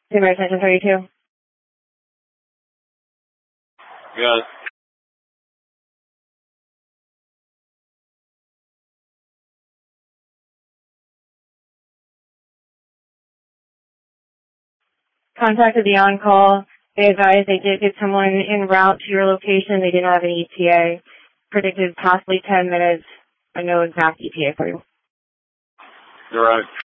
Consumer Attention 32. Yes. Contacted the on-call. They advised they did get someone en route to your location. They didn't have an ETA. Predicted possibly 10 minutes. I know exact ETA for you. You're right.